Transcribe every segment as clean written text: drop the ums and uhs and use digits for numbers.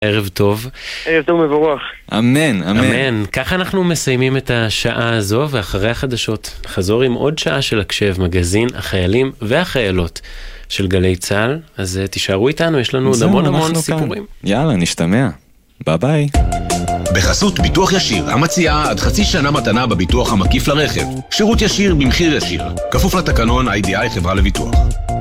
ערב טוב. ערב טוב מבורך. אמן, אמן. אמן. ככה אנחנו מסיימים את השעה הזו, ואחרי החדשות נחזור עם עוד שעה של הקשב, מגזין החיילים והחיילות של גלי צהל. אז תישארו איתנו, יש לנו עוד המון סיפורים. יאללה, נשתמע. ביי ביי. בחסות ביטוח ישיר, המציעה עד חצי שנה מתנה בביטוח המקיף לרכב. שירות ישיר במחיר ישיר. כפוף לתקנון IDI חברה לביטוח.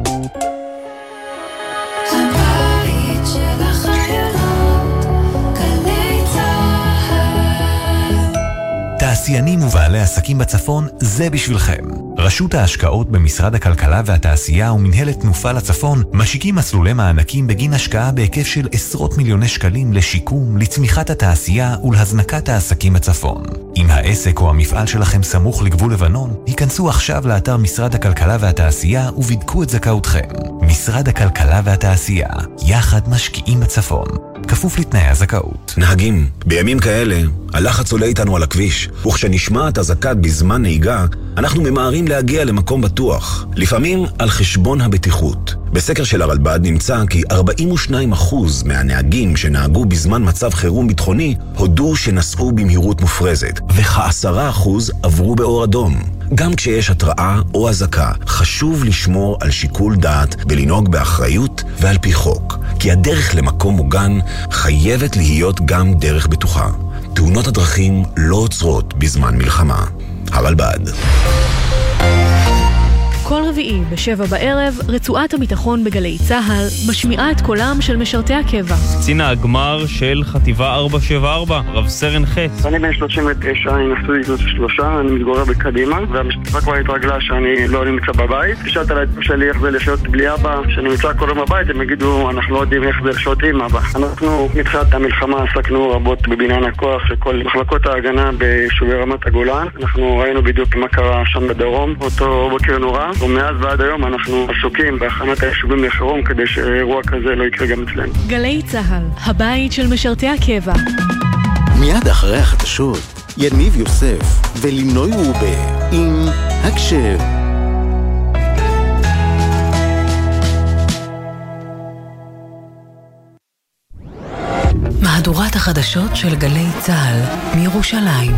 תעשיינים ובעלי עסקים בצפון, זה בשבילכם. רשות ההשקעות במשרד הכלכלה והתעשייה ומנהלת תנופה לצפון משיקים מסלולי מענקים בגין השקעה בהיקף של עשרות מיליוני שקלים לשיקום, לצמיחת התעשייה ולהזנקת העסקים בצפון. אם העסק או המפעל שלכם סמוך לגבול לבנון, היכנסו עכשיו לאתר משרד הכלכלה והתעשייה ובדקו את זכאותכם. משרד הכלכלה והתעשייה, יחד משקיעים בצפון. כפוף לתנאי הזכאות. נהגים, בימים כאלה, הלחץ עולה איתנו על הכביש, וכשנשמעת הזעקה בזמן נהיגה, אנחנו ממהרים להגיע למקום בטוח, לפעמים על חשבון הבטיחות. בסקר של הרלב"ד נמצא כי 42% מהנהגים שנהגו בזמן מצב חירום ביטחוני הודו שנסעו במהירות מופרזת, וכ10% עברו באור אדום. גם כשיש התראה או הזעקה, חשוב לשמור על שיקול דעת ולנהוג באחריות ועל פי חוק, כי הדרך למקום מוגן חייבת להיות גם דרך בטוחה. תאונות הדרכים לא עוצרות בזמן מלחמה. הרלב"ד. כל רביעי ב7 בערב, רצועת הביטחון בגלי צהל משמיעה את קולם של משרתי הקבע. קצין הגמר של חטיבה 474, רב סרן חץ. אני בן 39, אני נשוי זאת 3, אני מתגורר בקדימה, והמשפחה כבר התרגלה שאני לא נמצא בבית. כשאתה להגיד שלי איך זה לחיות בלי אבא, שאני נמצא כל יום בבית, הם יגידו, אנחנו לא יודעים איך זה לחיות עם אבא. אנחנו מתחילת המלחמה עסקנו רבות בבניין הכוח של כל מחלקות ההגנה ביישובי רמת הגולן. אנחנו ראינו בדיוק מה קרה שם בדרום, אותו בוקר נורא. ומאז ועד היום אנחנו עסוקים בהכנת היישובים לחירום כדי שאירוע כזה לא יקרה גם אצלנו. גלי צהל, הבית של משרתי הקבע. מיד אחרי החדשות, יניב יוסף ולינוי רובה עם הקשב. מהדורת החדשות של גלי צהל מירושלים.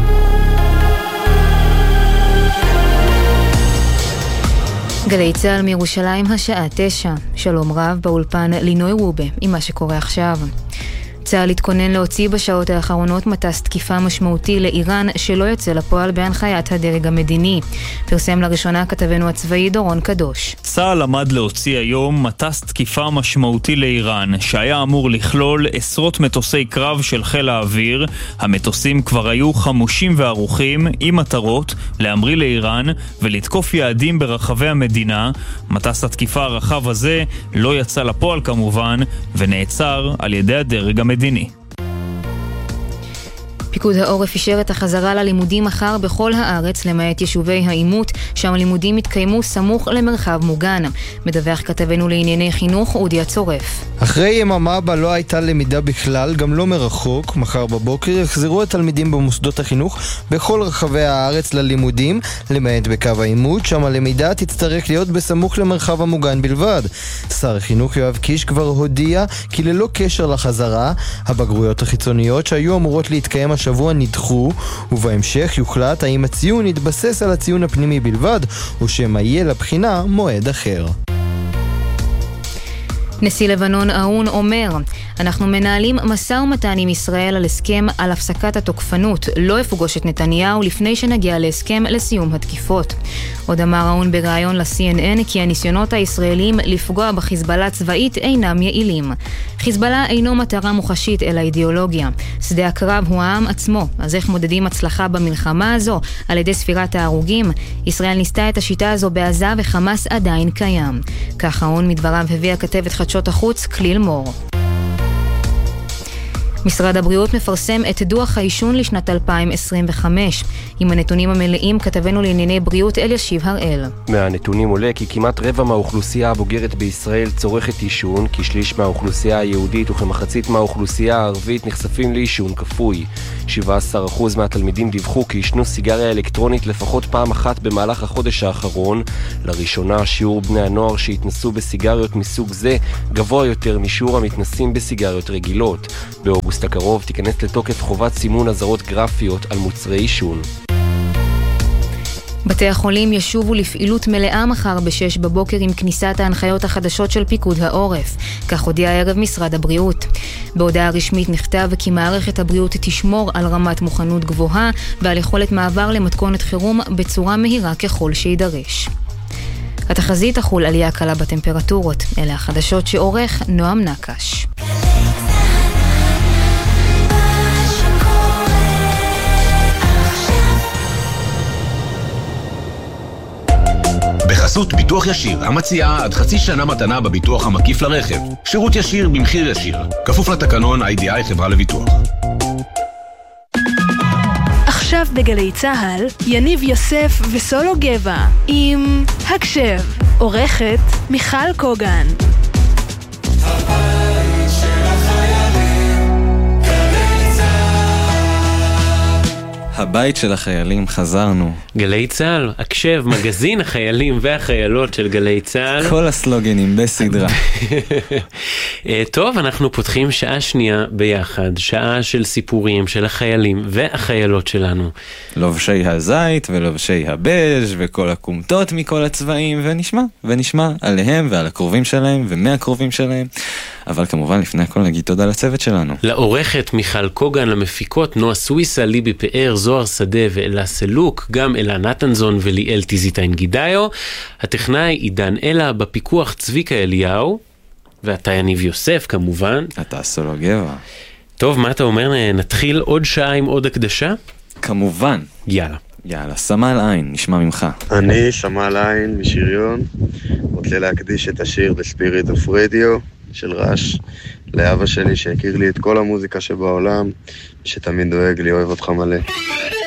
גלי צהל מירושלים השעה 9. שלום רב באולפן לינוי רובה עם מה שקורה עכשיו. צהל התכונן להוציא בשעות האחרונות מטס תקיפה משמעותי לאיראן שלא יוצא לפועל בהנחיית הדרג המדיני. פרסם לראשונה כתבנו הצבאי דורון קדוש. צהל עמד להוציא היום מטס תקיפה משמעותי לאיראן שהיה אמור לכלול עשרות מטוסי קרב של חיל האוויר. המטוסים כבר היו חמושים וערוכים עם מטרות להמריא לאיראן ולתקוף יעדים ברחבי המדינה. מטס התקיפה הרחב הזה לא יצא לפועל כמובן ונעצר על ידי הדרג המדיני. פיקוד העורף אישר את החזרה ללימודים מחר בכל הארץ למעט יישובי העימות, שם הלימודים התקיימו סמוך למרחב מוגן. מדווח כתבנו לענייני חינוך אודי הצורף. אחרי יממה בה לא הייתה למידה בכלל, גם לא מרחוק, מחר בבוקר יחזרו התלמידים במוסדות החינוך בכל רחבי הארץ ללימודים, למעט בקו העימות, שם הלמידה תצטרך להיות בסמוך למרחב המוגן בלבד. שר החינוך יואב קיש כבר הודיע כי ללא קשר לחזרה, הבגרויות החיצוניות שהיו אמורות להתקיים השבוע נדחו, ובהמשך יוחלט האם הציון יתבסס על הציון הפנימי בלבד, או שמה יהיה לבחינה מועד אחר. נשיא לבנון אהון אומר, אנחנו מנהלים משא ומתן עם ישראל על הסכם על הפסקת התוקפנות, לא יפוגוש את נתניהו לפני שנגיע להסכם לסיום התקיפות. עוד אמר אהון בראיון ל-CNN כי הניסיונות הישראלים לפגוע בחיזבאללה צבאית אינם יעילים. חיזבאללה אינו מטרה מוחשית אלא אידיאולוגיה. שדה הקרב הוא העם עצמו, אז איך מודדים הצלחה במלחמה הזו? על ידי ספירת ההרוגים. ישראל ניסתה את השיטה הזו בעזה וחמאס עדיין קיים. כך אהון מדבריו הביא הכתבת חדשות החוץ כליל מור. משרד הבריאות מפרסם את דוח העישון לשנת 2025. עם הנתונים המלאים כתבנו לענייני בריאות אלישיב הראל. מהנתונים עולה כי כמעט רבע מהאוכלוסייה הבוגרת בישראל צורכת עישון, כשליש מהאוכלוסייה היהודית וכמחצית מהאוכלוסייה הערבית נחשפים לעישון כפוי. 17% מהתלמידים דיווחו כי ישנו סיגריה אלקטרונית לפחות פעם אחת במהלך החודש האחרון. לראשונה שיעור בני הנוער שהתנסו בסיגריות מסוג זה גבוה יותר משיעור המתנסים בסיגריות רגילות. באוגוסט הקרוב תיכנס לתוקף חובת סימון אזהרות גרפיות על מוצרי עישון. בתי החולים ישובו לפעילות מלאה מחר ב-6 בבוקר עם כניסת ההנחיות החדשות של פיקוד העורף. כך הודיע הערב משרד הבריאות. בהודעה רשמית נכתב כי מערכת הבריאות תשמור על רמת מוכנות גבוהה ועל יכולת מעבר למתכונת חירום בצורה מהירה ככל שידרש. התחזית תחול עלייה קלה בטמפרטורות. אלה החדשות שעורך נועם נקש. בחסות ביטוח ישיר, המציעה עד חצי שנה מתנה בביטוח המקיף לרכב. שירות ישיר במחיר ישיר. כפוף לתקנון IDI חברה לביטוח. עכשיו בגלי צהל, יניב יוסף וסולו גבע עם הקשב. עורכת מיכל קוגן. הבית של החיילים, חזרנו. גלי צהל, הקשב, מגזין החיילים והחיילות של גלי צהל. כל הסלוגנים בסדרה. טוב, אנחנו פותחים שעה שנייה ביחד, שעה של סיפורים של החיילים והחיילות שלנו. לובשי הזית ולובשי הבז' וכל הקומטות מכל הצבעים, ונשמע עליהם ועל הקרובים שלהם ומהקרובים שלהם. אבל כמובן לפני הכל נגיד תודה לצוות שלנו. לעורכת מיכל קוגן, למפיקות נועה סוויסה, ליבי פאר, זוהר שדה ואלה סלוק, גם אלה נתנזון וליאל תיזיטיין גידיו, הטכנאי עידן אלה, בפיקוח צביקה אליהו, ואתה יניב יוסף כמובן. אתה סולו גבע. טוב, מה אתה אומר? נתחיל עוד שעה עם עוד הקדשה? כמובן. יאללה, סמל עין, נשמע ממך. אני סמל עין משריון, רוצה להקדיש את השיר The Spirit of Radio של רש לאבא שלי שהכיר לי את כל המוזיקה שבעולם, שתמיד דואג לי, אוהב אותך מלא.